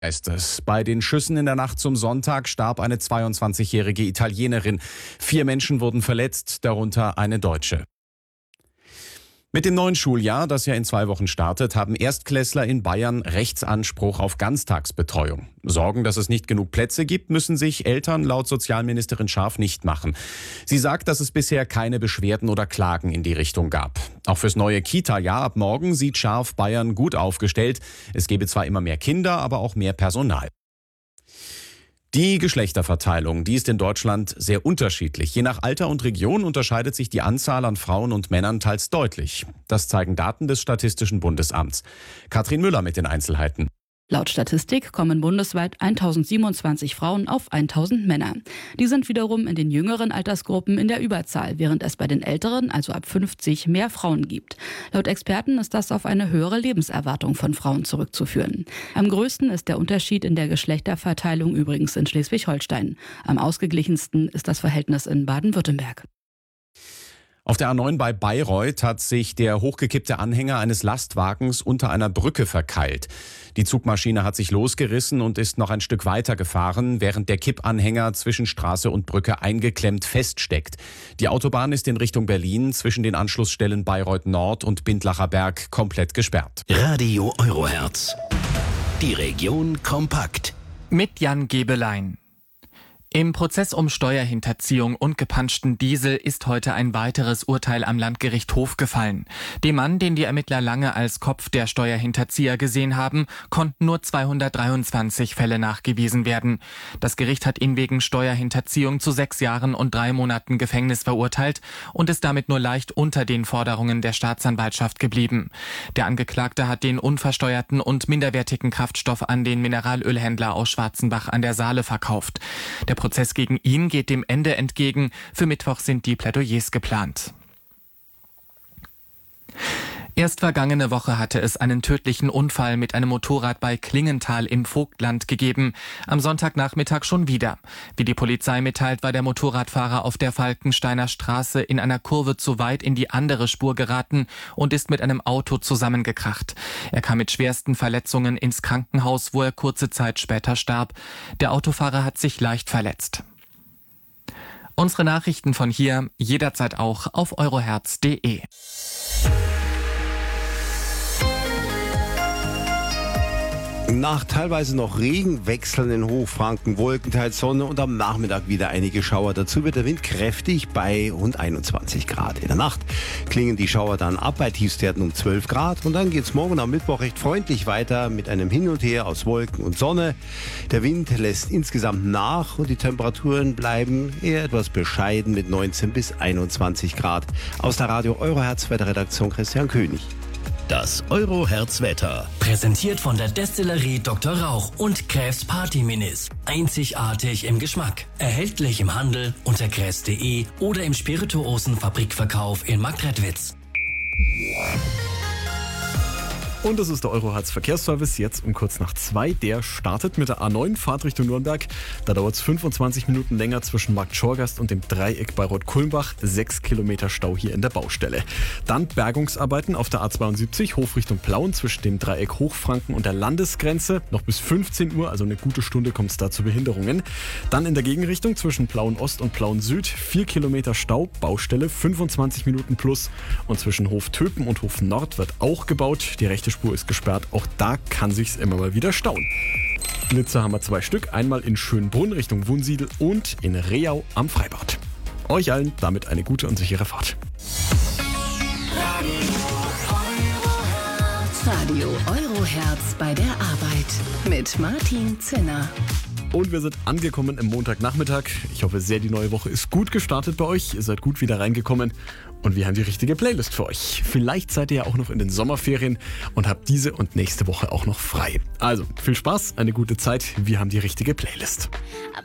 Ist es. Bei den Schüssen in der Nacht zum Sonntag starb eine 22-jährige Italienerin. 4 Menschen wurden verletzt, darunter eine Deutsche. Mit dem neuen Schuljahr, das ja in 2 Wochen startet, haben Erstklässler in Bayern Rechtsanspruch auf Ganztagsbetreuung. Sorgen, dass es nicht genug Plätze gibt, müssen sich Eltern laut Sozialministerin Scharf nicht machen. Sie sagt, dass es bisher keine Beschwerden oder Klagen in die Richtung gab. Auch fürs neue Kita-Jahr ab morgen sieht Scharf Bayern gut aufgestellt. Es gebe zwar immer mehr Kinder, aber auch mehr Personal. Die Geschlechterverteilung, die ist in Deutschland sehr unterschiedlich. Je nach Alter und Region unterscheidet sich die Anzahl an Frauen und Männern teils deutlich. Das zeigen Daten des Statistischen Bundesamts. Katrin Müller mit den Einzelheiten. Laut Statistik kommen bundesweit 1027 Frauen auf 1000 Männer. Die sind wiederum in den jüngeren Altersgruppen in der Überzahl, während es bei den älteren, also ab 50, mehr Frauen gibt. Laut Experten ist das auf eine höhere Lebenserwartung von Frauen zurückzuführen. Am größten ist der Unterschied in der Geschlechterverteilung übrigens in Schleswig-Holstein. Am ausgeglichensten ist das Verhältnis in Baden-Württemberg. Auf der A9 bei Bayreuth hat sich der hochgekippte Anhänger eines Lastwagens unter einer Brücke verkeilt. Die Zugmaschine hat sich losgerissen und ist noch ein Stück weiter gefahren, während der Kippanhänger zwischen Straße und Brücke eingeklemmt feststeckt. Die Autobahn ist in Richtung Berlin zwischen den Anschlussstellen Bayreuth Nord und Bindlacher Berg komplett gesperrt. Radio Eurohertz. Die Region kompakt. Mit Jan Gebelein. Im Prozess um Steuerhinterziehung und gepanschten Diesel ist heute ein weiteres Urteil am Landgericht Hof gefallen. Dem Mann, den die Ermittler lange als Kopf der Steuerhinterzieher gesehen haben, konnten nur 223 Fälle nachgewiesen werden. Das Gericht hat ihn wegen Steuerhinterziehung zu 6 Jahren und 3 Monaten Gefängnis verurteilt und ist damit nur leicht unter den Forderungen der Staatsanwaltschaft geblieben. Der Angeklagte hat den unversteuerten und minderwertigen Kraftstoff an den Mineralölhändler aus Schwarzenbach an der Saale verkauft. Der Prozess gegen ihn geht dem Ende entgegen. Für Mittwoch sind die Plädoyers geplant. Erst vergangene Woche hatte es einen tödlichen Unfall mit einem Motorrad bei Klingenthal im Vogtland gegeben. Am Sonntagnachmittag schon wieder. Wie die Polizei mitteilt, war der Motorradfahrer auf der Falkensteiner Straße in einer Kurve zu weit in die andere Spur geraten und ist mit einem Auto zusammengekracht. Er kam mit schwersten Verletzungen ins Krankenhaus, wo er kurze Zeit später starb. Der Autofahrer hat sich leicht verletzt. Unsere Nachrichten von hier jederzeit auch auf eurohertz.de. Nach teilweise noch Regen wechseln in Hochfranken Wolken, teils Sonne und am Nachmittag wieder einige Schauer. Dazu wird der Wind kräftig bei rund 21 Grad. In der Nacht klingen die Schauer dann ab bei Tiefstwerten um 12 Grad. Und dann geht es morgen am Mittwoch recht freundlich weiter mit einem Hin und Her aus Wolken und Sonne. Der Wind lässt insgesamt nach und die Temperaturen bleiben eher etwas bescheiden mit 19 bis 21 Grad. Aus der Radio Eurohertz Wetterredaktion Christian König. Das Eurohertz-Wetter. Präsentiert von der Destillerie Dr. Rauch und Kräfs Party Minis. Einzigartig im Geschmack. Erhältlich im Handel unter kräfs.de oder im Spirituosenfabrikverkauf in Marktredwitz. Und das ist der Eurohertz Verkehrsservice, jetzt um kurz nach 2. Der startet mit der A9 Fahrt Richtung Nürnberg. Da dauert es 25 Minuten länger zwischen Markt Schorgast und dem Dreieck bei Rot-Kulmbach. 6 Kilometer Stau hier in der Baustelle. Dann Bergungsarbeiten auf der A72 Hof Richtung Plauen zwischen dem Dreieck Hochfranken und der Landesgrenze. Noch bis 15 Uhr, also eine gute Stunde, kommt es da zu Behinderungen. Dann in der Gegenrichtung zwischen Plauen Ost und Plauen Süd 4 Kilometer Stau, Baustelle 25 Minuten plus. Und zwischen Hof Töpen und Hof Nord wird auch gebaut. Die rechte Spur ist gesperrt, auch da kann sich's immer mal wieder stauen. Blitze haben wir 2 Stück, einmal in Schönbrunn Richtung Wunsiedel und in Reau am Freibad. Euch allen damit eine gute und sichere Fahrt. Radio Eurohertz bei der Arbeit mit Martin Zinner. Und wir sind angekommen im Montagnachmittag. Ich hoffe sehr, die neue Woche ist gut gestartet bei euch. Ihr seid gut wieder reingekommen und wir haben die richtige Playlist für euch. Vielleicht seid ihr ja auch noch in den Sommerferien und habt diese und nächste Woche auch noch frei. Also viel Spaß, eine gute Zeit. Wir haben die richtige Playlist.